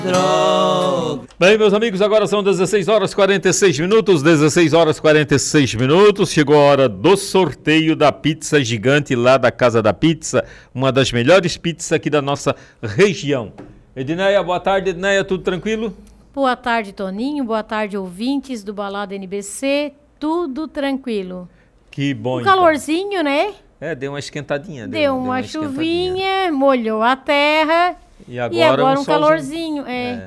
Bem, meus amigos, agora são 16 horas 46 minutos, 16 horas 46 minutos. Chegou a hora do sorteio da pizza gigante lá da Casa da Pizza, uma das melhores pizzas aqui da nossa região. Edneia, boa tarde, Edneia, tudo tranquilo? Boa tarde, Toninho, boa tarde, ouvintes do Balada NBC, tudo tranquilo. Que bom, um calorzinho, né? Deu uma esquentadinha. Deu uma chuvinha, molhou a terra. E agora um calorzinho.